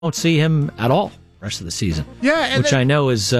won't see him at all rest of the season. Yeah, which I know is,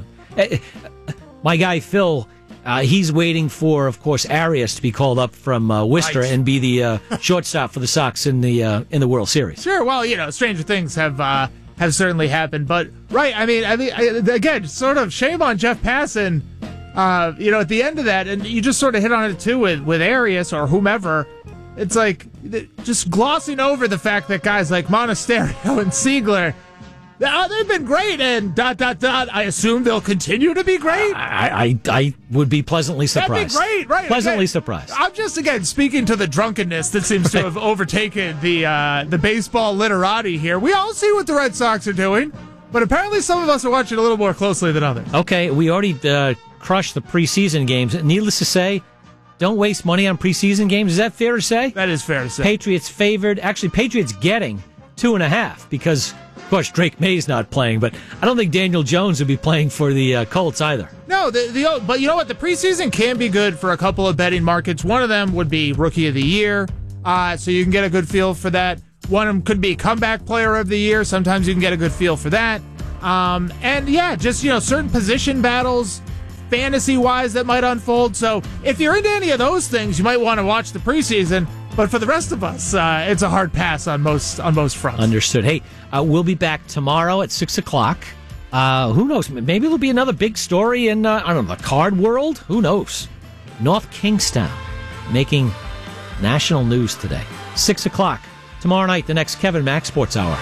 my guy Phil, he's waiting for, of course, Arias to be called up from Worcester and be the shortstop for the Sox in the World Series. Sure. Well, stranger things have certainly happened, but right. I mean, again, sort of shame on Jeff Passan. At the end of that, and you just sort of hit on it too with Arias or whomever. It's like just glossing over the fact that guys like Monasterio and Siegler, they've been great, and ... I assume they'll continue to be great. I would be pleasantly surprised. That'd be great, right? Pleasantly surprised. I'm just, again, speaking to the drunkenness that seems to have overtaken the baseball literati here. We all see what the Red Sox are doing, but apparently some of us are watching a little more closely than others. Okay, we already crushed the preseason games. Needless to say, don't waste money on preseason games. Is that fair to say? That is fair to say. Patriots favored. Actually, Patriots getting 2.5 because, of course, Drake May's not playing. But I don't think Daniel Jones would be playing for the Colts either. No, but you know what? The preseason can be good for a couple of betting markets. One of them would be Rookie of the Year, so you can get a good feel for that. One of them could be Comeback Player of the Year. Sometimes you can get a good feel for that. And yeah, just certain position battles, fantasy-wise, that might unfold. So if you're into any of those things, you might want to watch the preseason. But for the rest of us, it's a hard pass on most fronts. Understood. Hey, we'll be back tomorrow at 6 o'clock. Who knows? Maybe there'll be another big story in, the card world. Who knows? North Kingstown making national news today. 6 o'clock tomorrow night, the next Kevin Mack Sports Hour.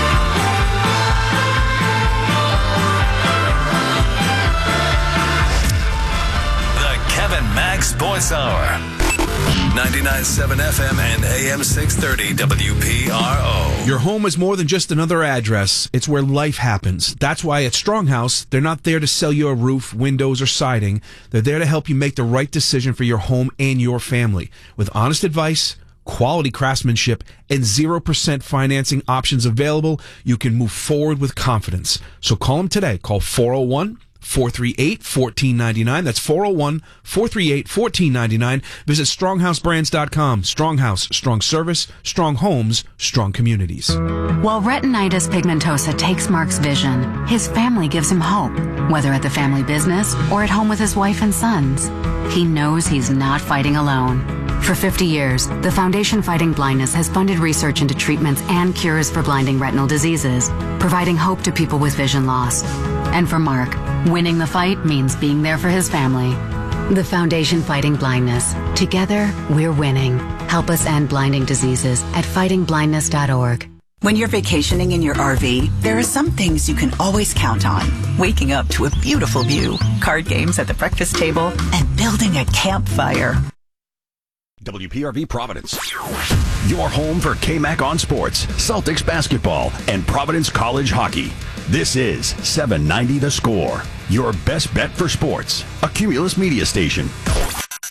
Max Sports Hour. 99.7 FM and AM 630 WPRO. Your home is more than just another address. It's where life happens. That's why at Stronghouse, they're not there to sell you a roof, windows, or siding. They're there to help you make the right decision for your home and your family. With honest advice, quality craftsmanship, and 0% financing options available, you can move forward with confidence. So call them today. Call 401-438-1499. That's 401-438-1499. Visit StronghouseBrands.com. Stronghouse, strong service, strong homes, strong communities. While retinitis pigmentosa takes Mark's vision, his family gives him hope, whether at the family business or at home with his wife and sons. He knows he's not fighting alone. For 50 years, the Foundation Fighting Blindness has funded research into treatments and cures for blinding retinal diseases, providing hope to people with vision loss. And for Mark, winning the fight means being there for his family. The Foundation Fighting Blindness. Together, we're winning. Help us end blinding diseases at fightingblindness.org. When you're vacationing in your RV, there are some things you can always count on. Waking up to a beautiful view, card games at the breakfast table, and building a campfire. WPRV Providence. Your home for KMAC on sports, Celtics basketball, and Providence College hockey. This is 790 The Score, your best bet for sports. A Cumulus media station.